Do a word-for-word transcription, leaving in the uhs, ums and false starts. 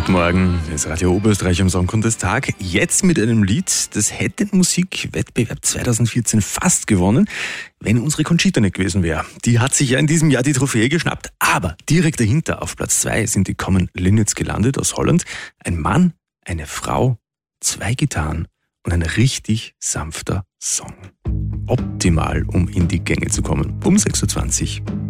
Guten Morgen, das ist Radio Oberösterreich am Song Contest Tag. Jetzt mit einem Lied, das hätte den Musikwettbewerb zweitausendvierzehn fast gewonnen, wenn unsere Conchita nicht gewesen wäre. Die hat sich ja in diesem Jahr die Trophäe geschnappt, aber direkt dahinter auf Platz zwei sind die Common Linnets gelandet aus Holland. Ein Mann, eine Frau, zwei Gitarren und ein richtig sanfter Song. Optimal, um in die Gänge zu kommen. Um sechs Uhr zwanzig.